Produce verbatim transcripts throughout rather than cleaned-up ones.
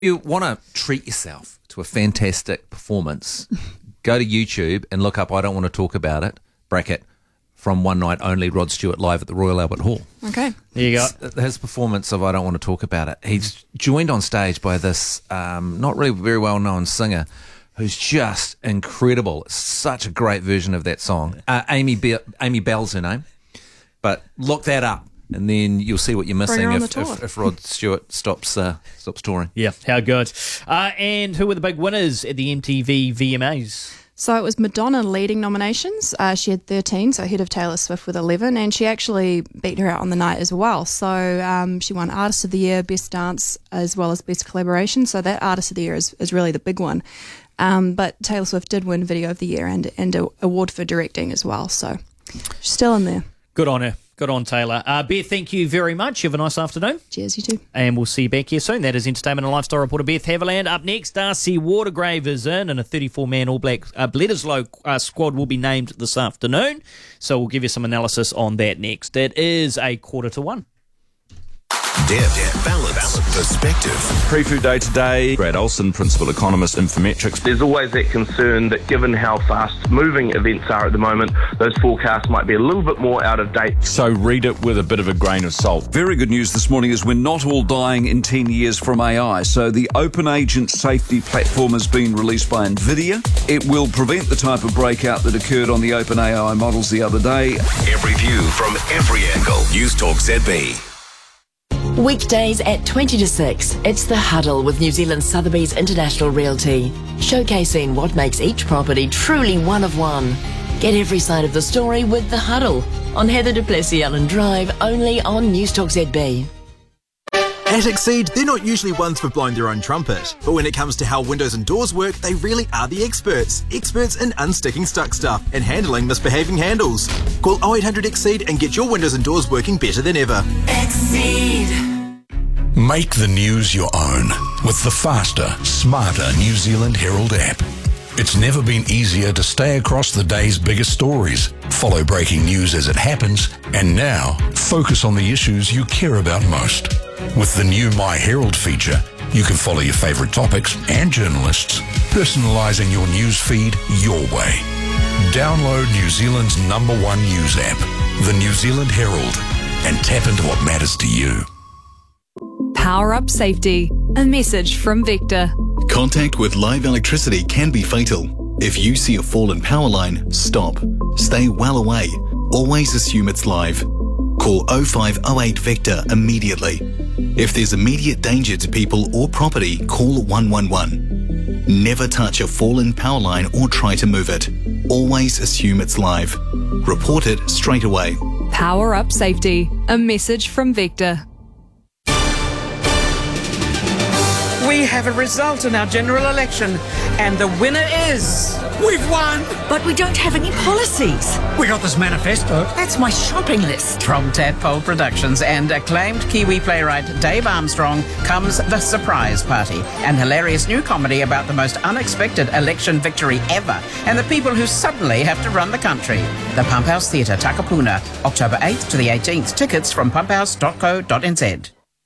You want to treat yourself to a fantastic performance, go to YouTube and look up I Don't Want to Talk About It, bracket, from One Night Only, Rod Stewart live at the Royal Albert Hall. Okay. There you go. His performance of I Don't Want to Talk About It. He's joined on stage by this um, not really very well-known singer who's just incredible. It's such a great version of that song. Uh, Amy, Be- Amy Bell's her name. But look that up. And then you'll see what you're missing if, if, if Rod Stewart stops uh, stops touring. Yeah, how good. Uh, and who were the big winners at the M T V V M As? So it was Madonna leading nominations. Uh, she had thirteen, so ahead of Taylor Swift with eleven, and she actually beat her out on the night as well. So um, she won Artist of the Year, Best Dance, as well as Best Collaboration. So that Artist of the Year is, is really the big one. Um, but Taylor Swift did win Video of the Year and, and an award for directing as well. So she's still in there. Good on her. Good on, Taylor. Uh, Beth, thank you very much. You have a nice afternoon. Cheers, you too. And we'll see you back here soon. That is Entertainment and Lifestyle reporter Beth Haviland. Up next, Darcy Watergrave is in, and a thirty-four man All Black uh, Bledisloe uh, squad will be named this afternoon. So we'll give you some analysis on that next. It is a quarter to one. Depth, balance, balance, perspective. Pre-food day today. Brad Olson, Principal Economist, Infometrics. There's always that concern that given how fast-moving events are at the moment, those forecasts might be a little bit more out of date. So read it with a bit of a grain of salt. Very good news this morning is we're not all dying in ten years from A I. So the Open Agent Safety Platform has been released by NVIDIA. It will prevent the type of breakout that occurred on the OpenAI models the other day. Every view from every angle. News Talk Z B. Weekdays at twenty to six, it's The Huddle with New Zealand Sotheby's International Realty, showcasing what makes each property truly one of one. Get every side of the story with The Huddle on Heather du Plessis-Allen Drive, only on News Talk Z B. At Exceed, they're not usually ones for blowing their own trumpet, but when it comes to how windows and doors work, they really are the experts. Experts in unsticking stuck stuff and handling misbehaving handles. Call oh eight hundred Exceed and get your windows and doors working better than ever. Exceed. Make the news your own with the faster, smarter New Zealand Herald app. It's never been easier to stay across the day's biggest stories, follow breaking news as it happens, and now focus on the issues you care about most. With the new My Herald feature, you can follow your favourite topics and journalists, personalising your news feed your way. Download New Zealand's number one news app, the New Zealand Herald, and tap into what matters to you. Power Up Safety, a message from Vector. Contact with live electricity can be fatal. If you see a fallen power line, stop. Stay well away. Always assume it's live. Call oh five oh eight Vector immediately. If there's immediate danger to people or property, call one one one. Never touch a fallen power line or try to move it. Always assume it's live. Report it straight away. Power Up Safety, a message from Vector. We have a result in our general election, and the winner is... We've won! But we don't have any policies. We got this manifesto. That's my shopping list. From Tadpole Productions and acclaimed Kiwi playwright Dave Armstrong comes The Surprise Party, an hilarious new comedy about the most unexpected election victory ever and the people who suddenly have to run the country. The Pump House Theatre, Takapuna, October eighth to the eighteenth. Tickets from pump house dot co dot n z.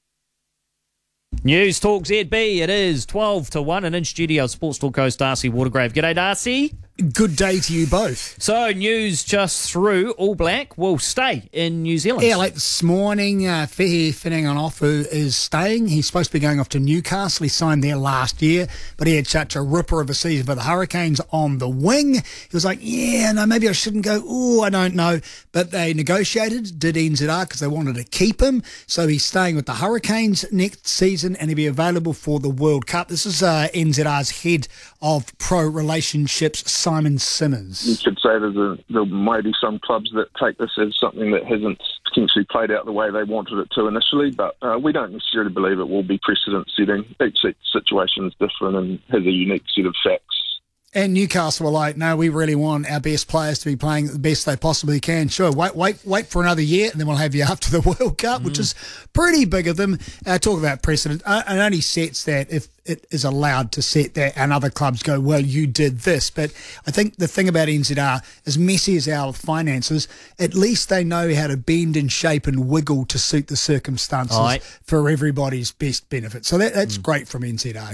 News Talk Z B, it is twelve to one, and in studio, Sports Talk host Darcy Watergrave. G'day, Darcy. Good day to you both. So, news just through, All Black will stay in New Zealand. Yeah, like this morning, uh, Fehi Finnegan-Ofu is staying. He's supposed to be going off to Newcastle. He signed there last year, but he had such a ripper of a season for the Hurricanes on the wing. He was like, yeah, no, maybe I shouldn't go. Oh, I don't know. But they negotiated, did N Z R, because they wanted to keep him. So he's staying with the Hurricanes next season, and he'll be available for the World Cup. This is uh, N Z R's head of pro relationships, Simon Simmers. You could say there's a, there might be some clubs that take this as something that hasn't potentially played out the way they wanted it to initially, but uh, we don't necessarily believe it will be precedent setting. Each situation is different and has a unique set of facts. And Newcastle were like, no, we really want our best players to be playing the best they possibly can. Sure, wait wait, wait for another year, and then we'll have you after the World Cup, mm. which is pretty big of them. Uh, talk about precedent. Uh, it only sets that if it is allowed to set that, and other clubs go, well, you did this. But I think the thing about N Z R, as messy as our finances, at least they know how to bend and shape and wiggle to suit the circumstances right. for everybody's best benefit. So that, that's mm. great from N Z R.